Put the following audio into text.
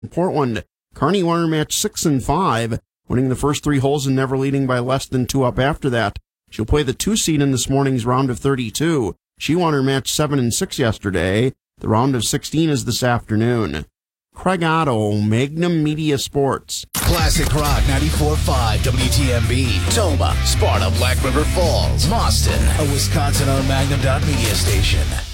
In Portland, Carney won her match 6 and 5, winning the first 3 holes and never leading by less than 2 up after that. She'll play the 2 seed in this morning's round of 32. She won her match 7 and 6 yesterday. The round of 16 is this afternoon. Craig Otto, Magnum Media Sports. Classic Rock 94.5 WTMB. Toma, Sparta, Black River Falls, Boston. A Wisconsin-owned Magnum.media station.